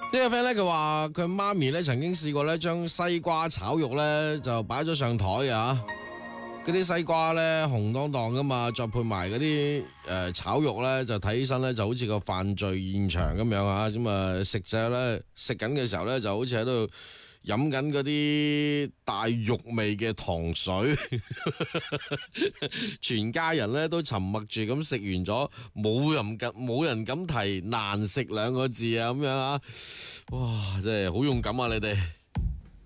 呢個 friend 咧，佢話佢媽咪咧曾經試過咧將西瓜炒肉咧就擺咗上台啊！嗰啲西瓜咧紅當當噶嘛，再配埋嗰啲炒肉咧，就睇起身咧就好似個犯罪現場咁樣啊！咁啊食緊嘅時候咧，就好似喺度飲緊嗰啲帶肉味嘅糖水，全家人咧都沉默住咁食完咗，冇人敢提難食兩個字啊！咁樣啊，哇！真係好勇敢啊，你哋！